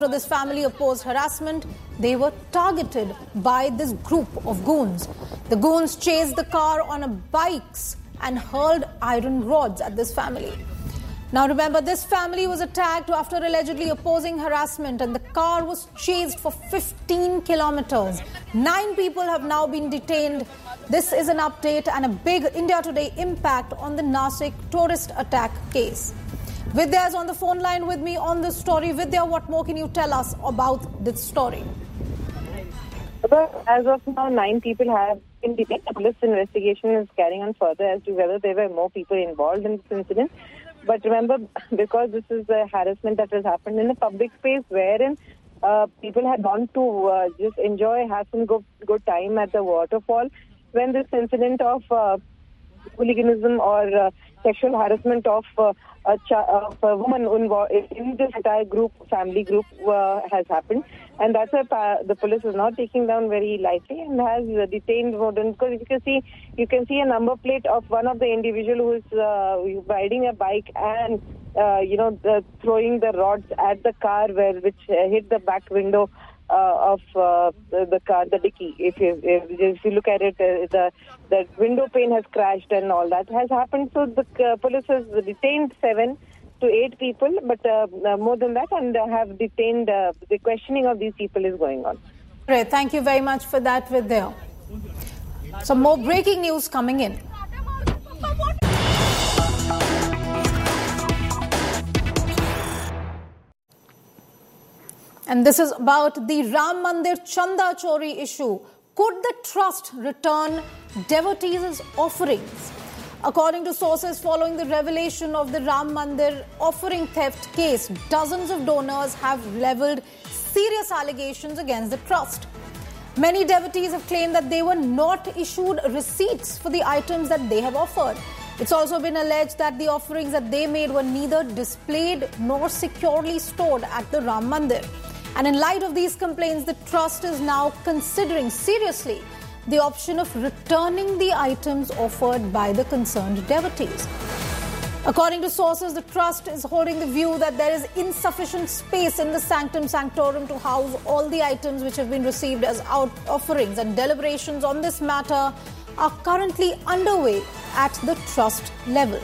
This family opposed harassment. They were targeted by this group of goons. The goons chased the car on bikes and hurled iron rods at this family. Now remember, this family was attacked after allegedly opposing harassment, and the car was chased for 15 kilometers. 9 people have now been detained. This is an update and a big India Today impact on the Nasik tourist attack case. Vidya is on the phone line with me on this story. Vidya, what more can you tell us about this story? As of now, 9 people have been detained. The police investigation is carrying on further as to whether there were more people involved in this incident. But remember, because this is the harassment that has happened in a public space wherein people had gone to just enjoy, have some good time at the waterfall, when this incident of hooliganism or sexual harassment of a woman involved in this entire family group has happened, and that's why the police is not taking down very lightly and has detained more than, because you can see a number plate of one of the individual who is riding a bike and throwing the rods at the car which hit the back window of the car, the dicky. If you look at it, the window pane has crashed and all that has happened. So the police has detained 7 to 8 people, but more than that, and have detained. The questioning of these people is going on. Great, thank you very much for that, Vidya. Some more breaking news coming in. And this is about the Ram Mandir Chanda Chori issue. Could the trust return devotees' offerings? According to sources following the revelation of the Ram Mandir offering theft case, dozens of donors have levelled serious allegations against the trust. Many devotees have claimed that they were not issued receipts for the items that they have offered. It's also been alleged that the offerings that they made were neither displayed nor securely stored at the Ram Mandir. And in light of these complaints, the trust is now considering seriously the option of returning the items offered by the concerned devotees. According to sources, the trust is holding the view that there is insufficient space in the sanctum sanctorum to house all the items which have been received as offerings, and deliberations on this matter are currently underway at the trust level.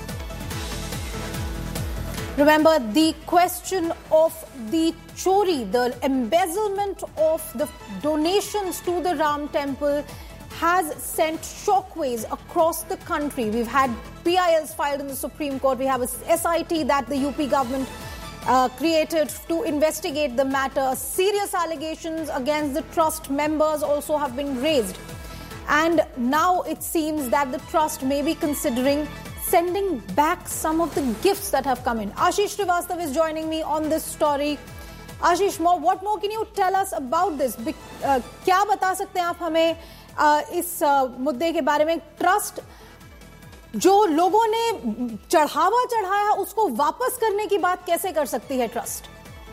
Remember, the question of the chori, the embezzlement of the donations to the Ram temple, has sent shockwaves across the country. We've had PILs filed in the Supreme Court. We have a SIT that the UP government created to investigate the matter. Serious allegations against the trust members also have been raised. And now it seems that the trust may be considering sending back some of the gifts that have come in. Ashish Srivastav is joining me on this story. Ashish, what more can you tell us about this? क्या बता सकते हैं आप हमें इस मुद्दे के बारे में? ट्रस्ट जो लोगों ने चढ़ाया उसको वापस करने की बात कैसे कर सकती है ट्रस्ट?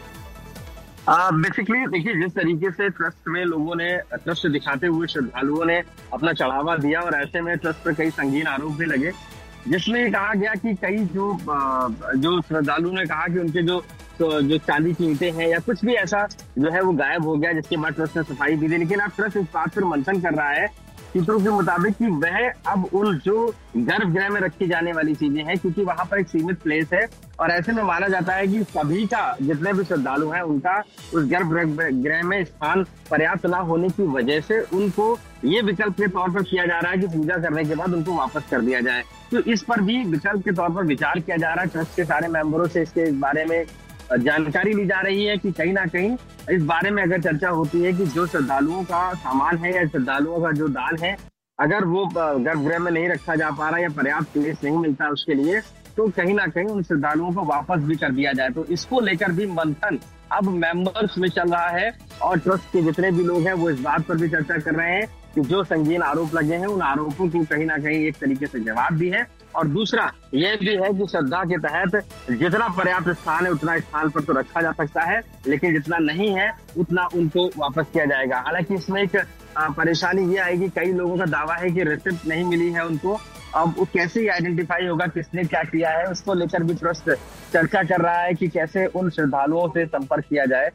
बेसिकली देखिए, जिस तरीके से ट्रस्ट में लोगों ने ट्रस्ट दिखाते हुए श्रद्धालुओं ने अपना चढ़ावा दिया, और ऐसे में ट्रस्ट पर कई संगीन आरोप भी लगे, जिसमें कहा गया कि कई जो श्रद्धालु ने कहा कि उनके जो चांदी की ईंटें हैं या कुछ भी ऐसा जो है वो गायब हो गया, जिसके बाद ट्रस्ट ने सफाई दी थी। लेकिन अब ट्रस्ट इस बात पर मंथन कर रहा है सूत्रों के मुताबिक कि वह अब उन जो गर्भगृह में रखी जाने वाली चीजें हैं, क्योंकि वहां पर एक सीमित प्लेस है, और ऐसे में माना जाता है कि सभी का, जितने भी श्रद्धालु हैं, उनका उस गर्भगृह में स्थान पर्याप्त ना होने की वजह से उनको ये विकल्प के तौर पर किया जा रहा है कि पूजा करने के बाद उनको वापस कर दिया जाए। तो इस पर भी विकल्प के तौर पर विचार किया जा रहा है। ट्रस्ट के सारे मेंबरों से इसके बारे में जानकारी ली जा रही है कि कहीं ना कहीं इस बारे में अगर चर्चा होती है कि जो श्रद्धालुओं का सामान है या श्रद्धालुओं का जो दान है, अगर वो गर्भगृह में नहीं रखा जा पा रहा या पर्याप्त प्लेस नहीं मिलता उसके लिए, तो कहीं ना कहीं उन श्रद्धालुओं को वापस भी कर दिया जाए। तो इसको लेकर भी मंथन अब मेंबर्स में चल रहा है, और ट्रस्ट के जितने भी लोग हैं वो इस बात पर भी चर्चा कर रहे हैं कि जो संगीन आरोप लगे हैं उन आरोपों को कहीं ना कहीं एक तरीके से जवाब भी है, और दूसरा ये भी है कि श्रद्धा के तहत जितना पर्याप्त स्थान है उतना स्थान पर तो रखा जा सकता है, लेकिन जितना नहीं है उतना उनको वापस किया जाएगा। हालांकि इसमें एक परेशानी ये आएगी, कई लोगों का दावा है कि रिसिप्ट नहीं मिली है उनको, अब वो कैसे आइडेंटिफाई होगा किसने क्या किया है, उसको लेकर भी ट्रस्ट चर्चा कर रहा है कि कैसे उन श्रद्धालुओं से संपर्क किया जाए